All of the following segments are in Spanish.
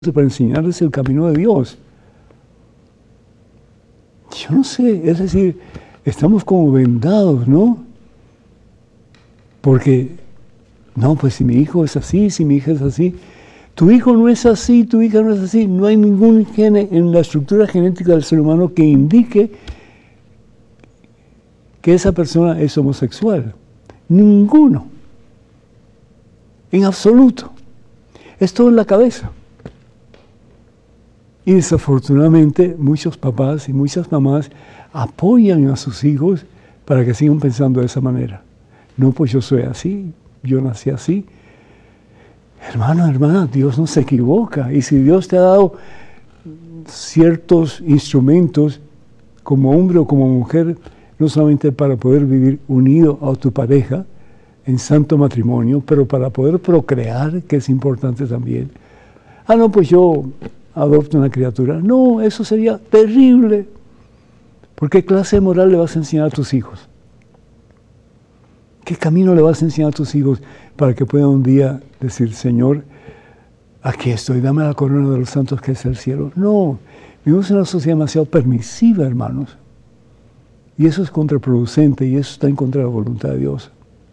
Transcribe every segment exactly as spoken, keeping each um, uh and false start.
para enseñarles el camino de Dios. Yo no sé, es decir, estamos como vendados, ¿no? Porque, no, pues si mi hijo es así, si mi hija es así, tu hijo no es así, tu hija no es así, no hay ningún gene en la estructura genética del ser humano que indique que esa persona es homosexual. Ninguno. En absoluto. Es todo en la cabeza. Y desafortunadamente muchos papás y muchas mamás apoyan a sus hijos para que sigan pensando de esa manera. No, pues yo soy así, yo nací así. Hermano, hermana, Dios no se equivoca. Y si Dios te ha dado ciertos instrumentos como hombre o como mujer, no solamente para poder vivir unido a tu pareja en santo matrimonio, pero para poder procrear, que es importante también. Ah, no, pues yo adopto una criatura. No, eso sería terrible. ¿Por qué clase de moral le vas a enseñar a tus hijos? ¿Qué camino le vas a enseñar a tus hijos para que puedan un día decir, Señor, aquí estoy, dame la corona de los santos que es el cielo? No, vivimos en una sociedad demasiado permisiva, hermanos. Y eso es contraproducente y eso está en contra de la voluntad de Dios.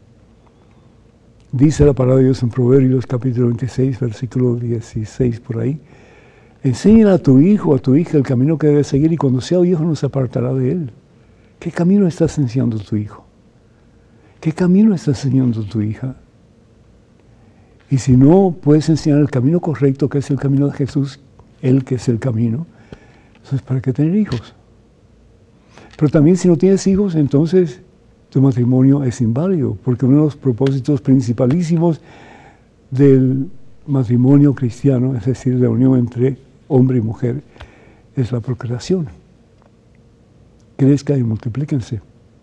Dice la palabra de Dios en Proverbios capítulo veintiséis, versículo dieciséis, por ahí. Enséñale a tu hijo, a tu hija, el camino que debe seguir y cuando sea viejo no se apartará de él. ¿Qué camino estás enseñando a tu hijo? ¿Qué camino estás enseñando a tu hija? Y si no puedes enseñar el camino correcto, que es el camino de Jesús, Él que es el camino, entonces ¿para qué tener hijos? Pero también si no tienes hijos, entonces tu matrimonio es inválido, porque uno de los propósitos principalísimos del matrimonio cristiano, es decir, la unión entre hombre y mujer, es la procreación. Crezcan y multiplíquense.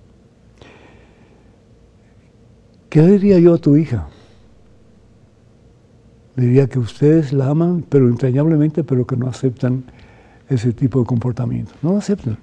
¿Qué le diría yo a tu hija? Le diría que ustedes la aman, pero entrañablemente, pero que no aceptan ese tipo de comportamiento. No lo aceptan.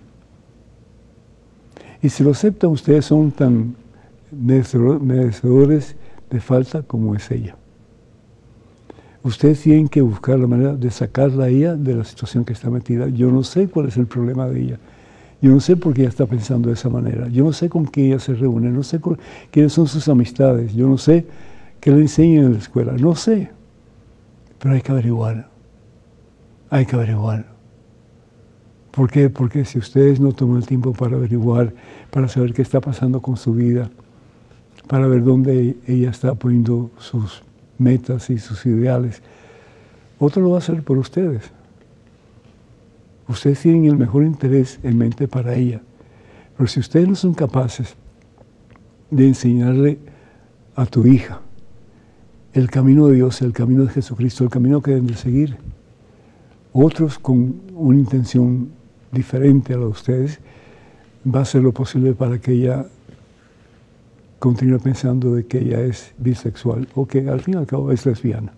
Y si lo aceptan, ustedes son tan merecedores de falta como es ella. Ustedes tienen que buscar la manera de sacarla a ella de la situación que está metida. Yo no sé cuál es el problema de ella. Yo no sé por qué ella está pensando de esa manera. Yo no sé con qué ella se reúne. No sé con, quiénes son sus amistades. Yo no sé qué le enseñan en la escuela. No sé. Pero hay que averiguar. Hay que averiguar. ¿Por qué? Porque si ustedes no toman el tiempo para averiguar, para saber qué está pasando con su vida, para ver dónde ella está poniendo sus metas y sus ideales, otro lo va a hacer por ustedes. Ustedes tienen el mejor interés en mente para ella. Pero si ustedes no son capaces de enseñarle a tu hija el camino de Dios, el camino de Jesucristo, el camino que deben de seguir, otros con una intención diferente a la de ustedes, va a hacer lo posible para que ella continúe pensando de que ella es bisexual o que al fin y al cabo es lesbiana.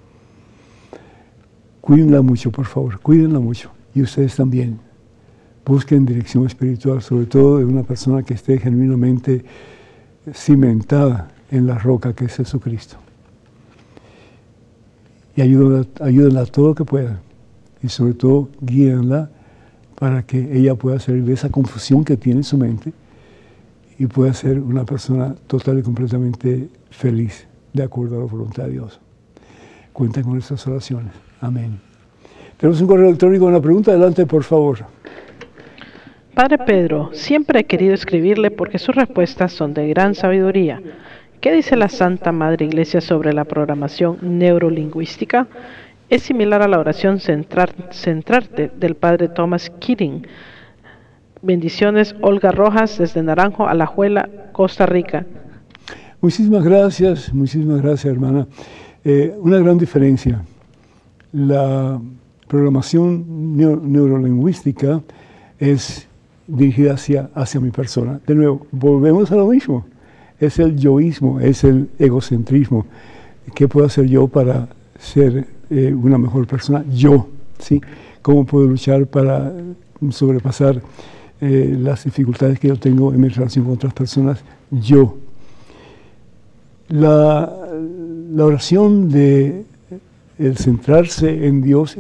Cuídenla mucho, por favor, cuídenla mucho. Y ustedes también. Busquen dirección espiritual, sobre todo de una persona que esté genuinamente cimentada en la roca que es Jesucristo. Y ayúdenla, ayúdenla todo lo que puedan. Y sobre todo, guíenla para que ella pueda salir de esa confusión que tiene en su mente y pueda ser una persona total y completamente feliz, de acuerdo a la voluntad de Dios. Cuenten con estas oraciones. Amén. Tenemos un correo electrónico, una pregunta. Adelante, por favor. Padre Pedro, siempre he querido escribirle porque sus respuestas son de gran sabiduría. ¿Qué dice la Santa Madre Iglesia sobre la programación neurolingüística? Es similar a la oración centrar, centrarte del Padre Thomas Keating. Bendiciones, Olga Rojas, desde Naranjo, Alajuela, Costa Rica. Muchísimas gracias, muchísimas gracias, hermana. Eh, una gran diferencia. La programación neuro, neurolingüística es dirigida hacia, hacia mi persona. De nuevo, volvemos a lo mismo. Es el yoísmo, es el egocentrismo. ¿Qué puedo hacer yo para ser eh, una mejor persona? Yo, ¿sí? ¿Cómo puedo luchar para sobrepasar eh, las dificultades que yo tengo en mi relación con otras personas? Yo. La, la oración de el centrarse en Dios